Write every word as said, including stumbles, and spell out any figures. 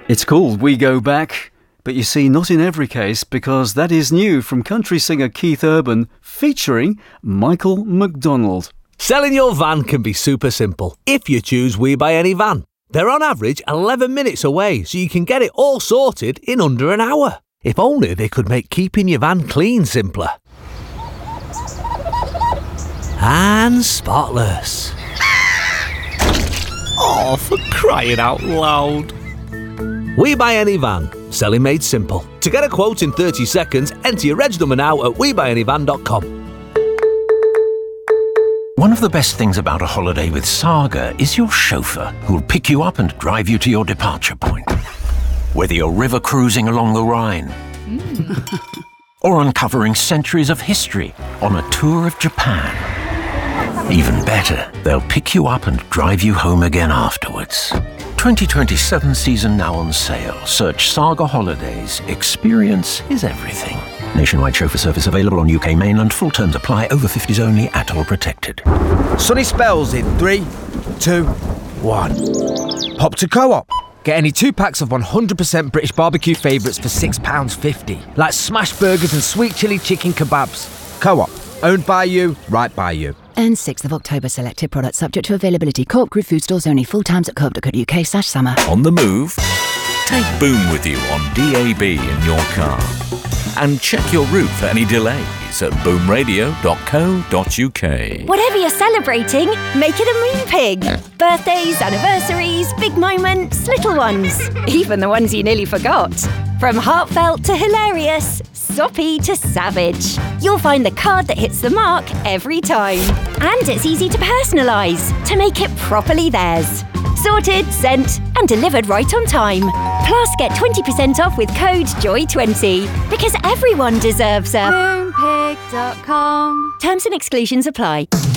It's called We Go Back, but you see, not in every case, because that is new from country singer Keith Urban, featuring Michael McDonald. Selling your van can be super simple if you choose We Buy Any Van. They're on average eleven minutes away, so you can get it all sorted in under an hour. If only they could make keeping your van clean simpler. And spotless. Oh, for crying out loud. We Buy Any Van. Selling made simple. To get a quote in thirty seconds, enter your reg number now at we buy any van dot com. One of the best things about a holiday with Saga is your chauffeur, who'll pick you up and drive you to your departure point. Whether you're river cruising along the Rhine mm. or uncovering centuries of history on a tour of Japan. Even better, they'll pick you up and drive you home again afterwards. twenty twenty-seven season now on sale. Search Saga Holidays. Experience is everything. Nationwide chauffeur service available on U K mainland. Full terms apply. Over fifties only. Atoll protected. Sunny spells in three, two, one. Pop to Co-op. Get any two packs of one hundred percent British barbecue favourites for six pounds fifty. Like smash burgers and sweet chilli chicken kebabs. Co-op. Owned by you, right by you. And sixth of October, selected products subject to availability. Co-op Group food stores only. Full times at co op dot co dot uk slash summer. On the move? Take Boom with you on D A B in your car. And check your route for any delays at boom radio dot co dot uk. Whatever you're celebrating, make it a Moon Pig. Birthdays, anniversaries, big moments, little ones. Even the ones you nearly forgot. From heartfelt to hilarious, soppy to savage. You'll find the card that hits the mark every time. And it's easy to personalise, to make it properly theirs. Sorted, sent, and delivered right on time. Plus, get twenty percent off with code joy twenty. Because everyone deserves a moon pig dot com. Terms and exclusions apply.